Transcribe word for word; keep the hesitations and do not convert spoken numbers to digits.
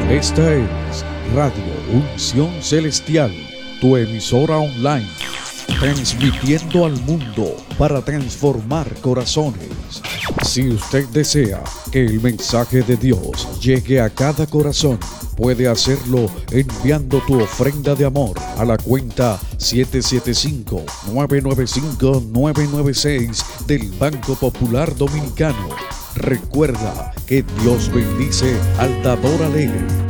Esta es Radio Unción Celestial, tu emisora online, transmitiendo al mundo para transformar corazones. Si usted desea que el mensaje de Dios llegue a cada corazón, puede hacerlo enviando tu ofrenda de amor a la cuenta siete siete cinco, nueve nueve cinco, nueve nueve seis del Banco Popular Dominicano. Recuerda que Dios bendice al dador alegre